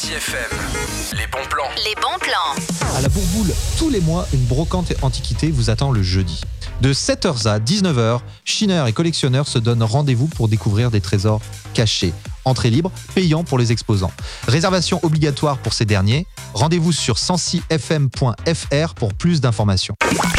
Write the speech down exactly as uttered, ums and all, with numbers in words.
Sensi F M, les bons plans. Les bons plans. À la Bourboule, tous les mois, une brocante et antiquité vous attend le jeudi. De sept heures à dix-neuf heures, chineurs et collectionneurs se donnent rendez-vous pour découvrir des trésors cachés. Entrée libre, payant pour les exposants. Réservation obligatoire pour ces derniers. Rendez-vous sur sensi f m point f r pour plus d'informations.